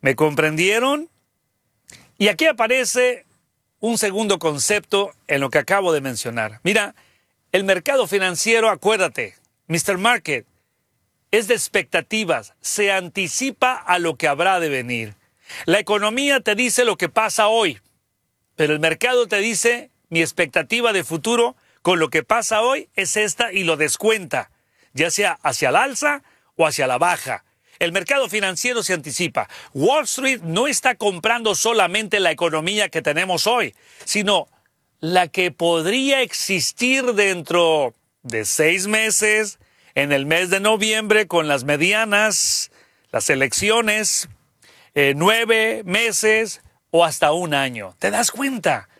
¿Me comprendieron? Y aquí aparece un segundo concepto en lo que acabo de mencionar. Mira, el mercado financiero, acuérdate, Mr. Market, es de expectativas, se anticipa a lo que habrá de venir. La economía te dice lo que pasa hoy, pero el mercado te dice mi expectativa de futuro con lo que pasa hoy es esta y lo descuenta, ya sea hacia el alza o hacia la baja. El mercado financiero se anticipa. Wall Street no está comprando solamente la economía que tenemos hoy, sino la que podría existir dentro de 6 meses, en el mes de noviembre con las medianas, las elecciones, 9 meses o hasta un año. ¿Te das cuenta?